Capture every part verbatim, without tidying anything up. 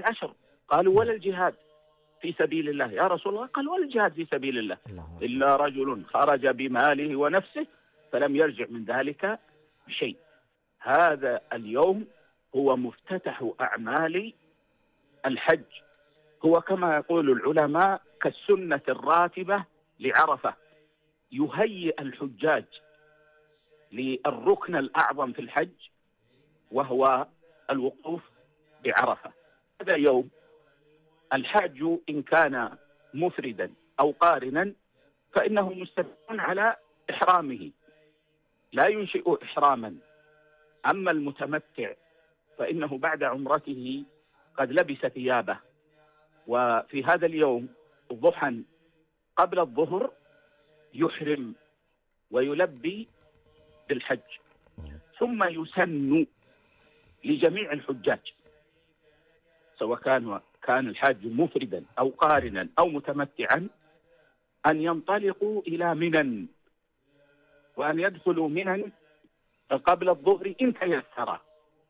العشر. قالوا ولا الجهاد في سبيل الله يا رسول الله؟ قال ولا الجهاد في سبيل الله إلا رجل خرج بماله ونفسه فلم يرجع من ذلك بشيء. هذا اليوم هو مفتتح أعمال الحج، هو كما يقول العلماء كالسنة الراتبة لعرفة، يهيئ الحجاج للركن الأعظم في الحج وهو الوقوف بعرفة. هذا يوم الحاج إن كان مفردا أو قارنا فإنه مستمر على إحرامه لا ينشئ إحراما. أما المتمتع فإنه بعد عمرته قد لبس ثيابه، وفي هذا اليوم ضحى قبل الظهر يحرم ويلبي بالحج، ثم يسن لجميع الحجاج سواء كان كان الحاج مفردا أو قارنا أو متمتعا أن ينطلقوا إلى منى وأن يدخلوا منى قبل الظهر إن تيسر.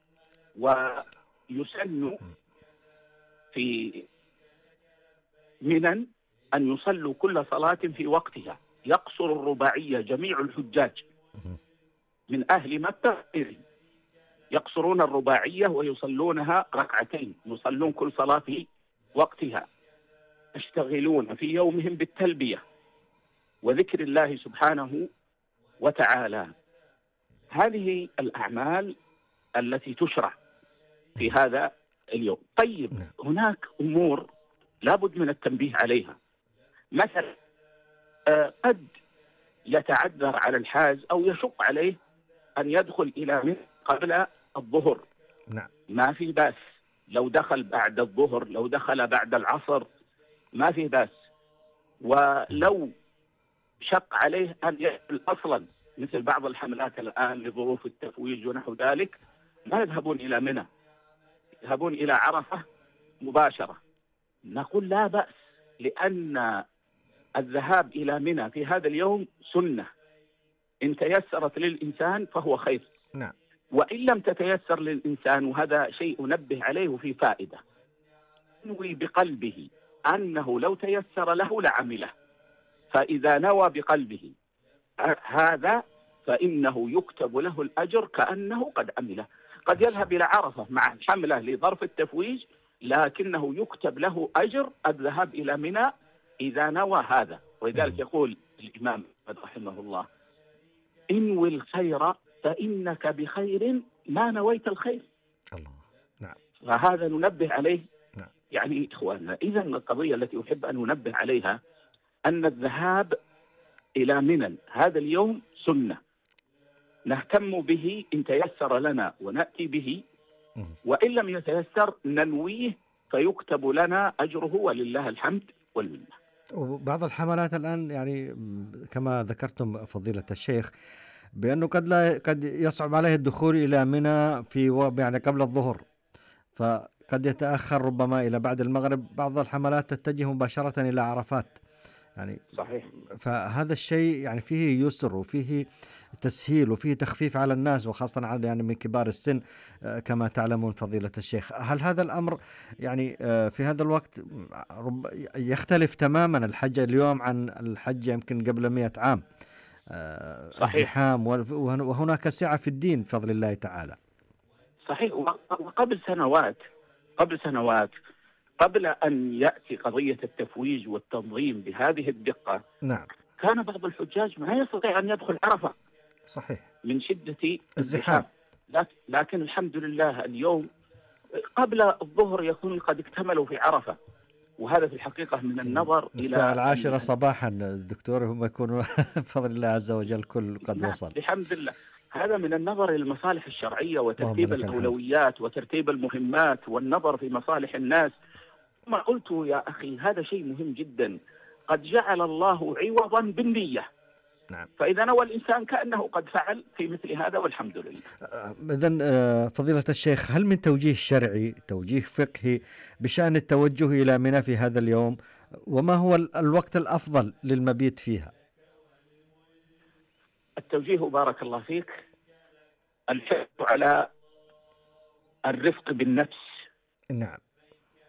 ويسن في منى أن يصلوا كل صلاة في وقتها، يقصر الرباعية جميع الحجاج من أهل مكة يقصرون الرباعية ويصلونها ركعتين، يصلون كل صلاة في وقتها، يشتغلون في يومهم بالتلبية وذكر الله سبحانه وتعالى. هذه الأعمال التي تشرع في هذا اليوم. طيب هناك أمور لابد من التنبيه عليها. مثلا قد يتعذر على الحاج أو يشق عليه أن يدخل إلى منى قبل الظهر. نعم. ما في بأس لو دخل بعد الظهر، لو دخل بعد العصر ما في بأس. ولو شق عليه أن يدخل أصلا مثل بعض الحملات الآن لظروف التفويج ونحو ذلك ما يذهبون إلى منى، يذهبون إلى عرفة مباشرة، نقول لا بأس، لأن الذهاب إلى منى في هذا اليوم سنة، إن تيسرت للإنسان فهو خير. نعم. وإن لم تتيسر للإنسان، وهذا شيء أنبه عليه وفي فائدة، ينوي بقلبه أنه لو تيسر له لعمله، فإذا نوى بقلبه هذا فإنه يكتب له الأجر كأنه قد عمله. قد يذهب إلى عرفة مع حملة لظرف التفويج لكنه يكتب له أجر الذهاب إلى منى إذا نوى هذا. ولذلك يقول الإمام رحمه الله انوي الخير فإنك بخير ما نويت الخير. الله. نعم. فهذا ننبه عليه. نعم. يعني إخواننا، إذا القضية التي أحب أن ننبه عليها أن الذهاب إلى منى هذا اليوم سنة نهتم به إن تيسر لنا ونأتي به، وإن لم يتيسر ننويه فيكتب لنا أجره ولله الحمد والمنة. وبعض الحملات الآن يعني كما ذكرتم فضيلة الشيخ بأنه قد لا قد يصعب عليه الدخول إلى منى في يعني قبل الظهر، فقد يتأخر ربما إلى بعد المغرب. بعض الحملات تتجه مباشرة إلى عرفات يعني. صحيح. فهذا الشيء يعني فيه يسر وفيه تسهيل وفيه تخفيف على الناس، وخاصة على يعني من كبار السن كما تعلمون فضيلة الشيخ. هل هذا الأمر يعني في هذا الوقت يختلف تماما الحج اليوم عن الحج يمكن قبل مئة عام؟ الزحام وهناك سعة في الدين بفضل الله تعالى. صحيح. وقبل سنوات قبل سنوات قبل أن يأتي قضية التفويج والتنظيم بهذه الدقة، نعم، كان بعض الحجاج ما يستطيع أن يدخل عرفة. صحيح. من شدة الزحام. لكن الحمد لله اليوم قبل الظهر يكون قد اكتملوا في عرفة، وهذا في الحقيقة من النظر إلى الساعة العاشرة صباحا الدكتور هم يكونوا بفضل الله عز وجل كل قد وصل. الحمد لله. هذا من النظر إلى المصالح الشرعية وترتيب الأولويات وترتيب المهمات والنظر في مصالح الناس. ما قلت يا أخي هذا شيء مهم جدا، قد جعل الله عوضا بالنية. نعم. فإذا نوى الإنسان كأنه قد فعل في مثل هذا والحمد لله. إذن فضيلة الشيخ، هل من توجيه شرعي توجيه فقهي بشأن التوجه إلى منى في هذا اليوم، وما هو الوقت الأفضل للمبيت فيها؟ التوجيه بارك الله فيك الحث على الرفق بالنفس. نعم.